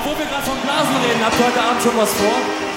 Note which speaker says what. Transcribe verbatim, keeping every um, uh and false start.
Speaker 1: Wo wir gerade vom Blasen reden, habt ihr heute Abend schon was vor?